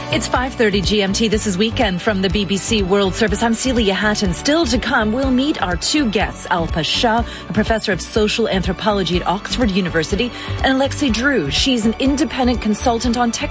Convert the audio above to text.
It's 5:30 GMT. This is Weekend from the BBC World Service. I'm Celia Hatton. Still to come, we'll meet our two guests, Alpa Shah, a professor of social anthropology at Oxford University, and Alexi Drew. She's an independent consultant on technology.